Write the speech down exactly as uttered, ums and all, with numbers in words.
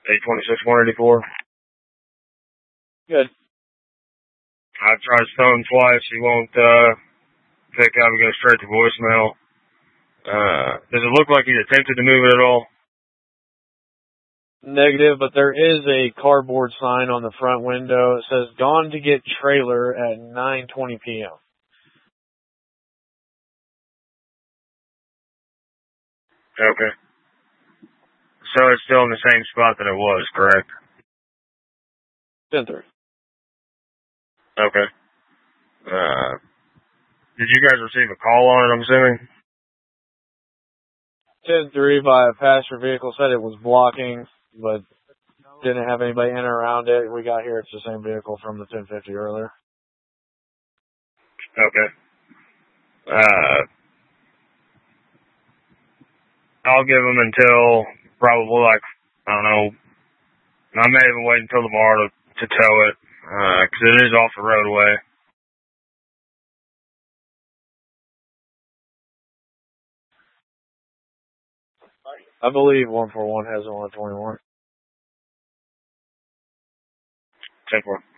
eight twenty-six one eighty-four. Good. I've tried his phone twice. He won't uh, pick up. He goes straight to voicemail. Uh, does it look like he attempted to move it at all? Negative, but there is a cardboard sign on the front window. It says, "Gone to get trailer at nine twenty p.m. Okay. So it's still in the same spot that it was, correct? ten three. Okay. Uh, did you guys receive a call on it, I'm assuming? ten three by a passenger vehicle said it was blocking, but didn't have anybody in or around it. We got here, it's the same vehicle from the ten fifty earlier. Okay. Uh, I'll give them until probably like, I don't know, I may even wait until tomorrow to, to tow it, uh, cause it is off the roadway. I believe one four one has it on twenty-one. ten four.